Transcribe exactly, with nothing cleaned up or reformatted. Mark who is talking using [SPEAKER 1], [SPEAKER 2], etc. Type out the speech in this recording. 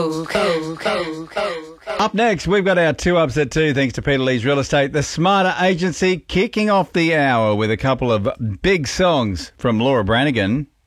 [SPEAKER 1] Up next, we've got our two ups at two, thanks to Peter Lee's Real Estate, the Smarter Agency, kicking off the hour with a couple of big songs from Laura Branigan.